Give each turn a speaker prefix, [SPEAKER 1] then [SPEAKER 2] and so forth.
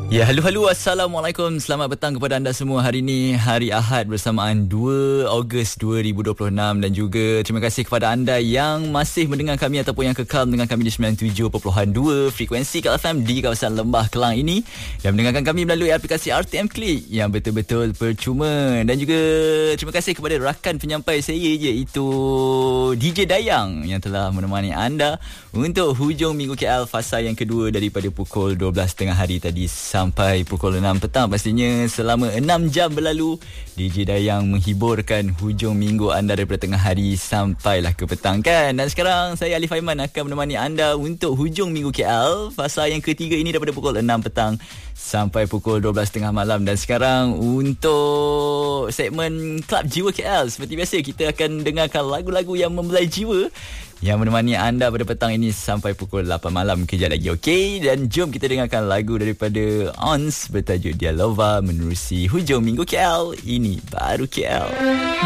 [SPEAKER 1] Ya, halo, Assalamualaikum. Selamat petang kepada anda semua. Hari ini hari Ahad bersamaan 2 Ogos 2026 dan juga terima kasih kepada anda yang masih mendengar kami ataupun yang kekal mendengar kami di 97.2 frekuensi Kak FM di kawasan Lembah Kelang ini dan mendengarkan kami melalui aplikasi RTM Klik yang betul-betul percuma. Dan juga terima kasih kepada rakan penyampai saya iaitu DJ Dayang yang telah menemani anda untuk hujung minggu KL fasa yang kedua daripada pukul 12.30 hari tadi sampai pukul 6 petang. Pastinya selama 6 jam berlalu DJ Dayang menghiburkan hujung minggu anda daripada tengah hari sampailah ke petang kan. Dan sekarang saya Alif Aiman akan menemani anda untuk hujung minggu KL fasa yang ketiga ini daripada pukul 6 petang sampai pukul 12.30 malam. Dan sekarang untuk segmen Klub Jiwa KL, seperti biasa kita akan dengarkan lagu-lagu yang membelai jiwa yang menemani anda pada petang ini sampai pukul 8 malam kejap lagi, okey? Dan jom kita dengarkan lagu daripada Ons bertajuk Dia Lova menerusi hujung minggu KL. Ini baru KL.